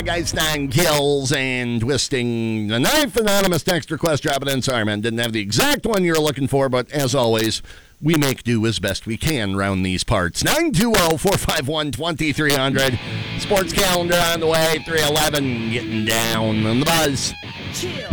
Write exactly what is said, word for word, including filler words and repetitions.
Ice Nine Kills and Twisting the Knife. Anonymous text request, drop it in. Sorry, man, didn't have the exact one you were looking for, but as always, we make do as best we can round these parts. nine two zero, four five one, two three zero zero. Sports calendar on the way, three eleven, getting down on the buzz. Chill.